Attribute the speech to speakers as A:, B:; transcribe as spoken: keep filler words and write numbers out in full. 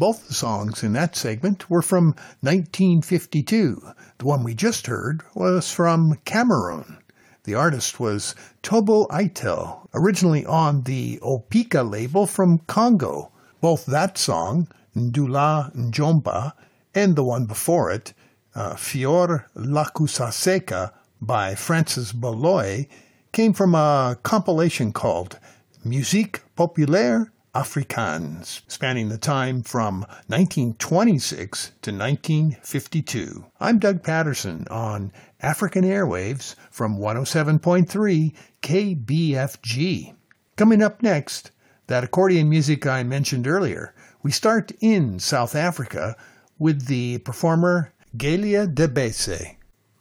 A: Both the songs in that segment were from nineteen fifty-two. The one we just heard was from Cameroon. The artist was Tobo Aitel, originally on the Opika label from Congo. Both that song, Ndula Njomba, and the one before it, uh, Fior Lakusaseka by Francis Boloy, came from a compilation called Musique Populaire Africaine, spanning the time from nineteen twenty-six to nineteen fifty-two. I'm Doug Patterson on African Airwaves from one oh seven point three K B F G. Coming up next, that accordion music I mentioned earlier. We start in South Africa with the performer Galia Debese.